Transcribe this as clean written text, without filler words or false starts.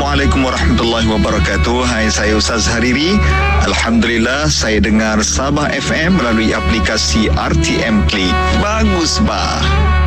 Assalamualaikum warahmatullahi wabarakatuh. Hai, saya Ustaz Hariri. Alhamdulillah, saya dengar Sabah FM melalui aplikasi RTM Klik. Bagus, bah.